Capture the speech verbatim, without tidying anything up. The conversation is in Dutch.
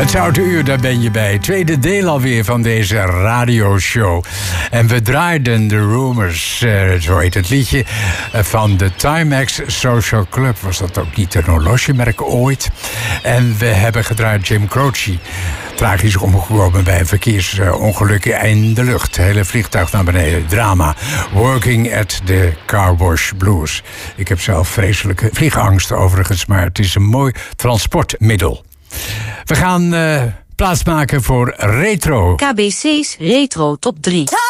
Het Zoute Uur, daar ben je bij. Tweede deel alweer van deze radioshow. En we draaiden de Rumors, uh, zo heet het liedje, uh, van de Timex Social Club. Was dat ook niet een horlogemerk ooit? En we hebben gedraaid Jim Croce. Tragisch omgekomen bij een verkeersongeluk in de lucht. Het hele vliegtuig naar beneden. Drama. Working at the Car Wash Blues. Ik heb zelf vreselijke vliegangst overigens, maar het is een mooi transportmiddel. We gaan uh, plaatsmaken voor Retro. K B C's Retro Top drie.